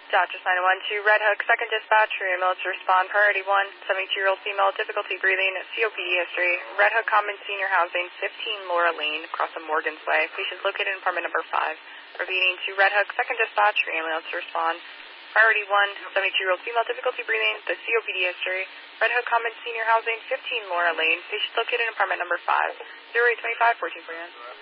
Dodgers 912, Red Hook, second dispatch, for ambulance to respond, priority 1, 72-year-old female, difficulty breathing, COPD history, Red Hook Common Senior Housing, 15 Laura Lane, across from Morgan's Way. Patients located in apartment number 5. Repeating to Red Hook, second dispatch, for ambulance to respond, priority 1, 72-year-old female, difficulty breathing, the COPD history, Red Hook Common Senior Housing, 15 Laura Lane. Patients located in apartment number 5. 0825, 14 for you.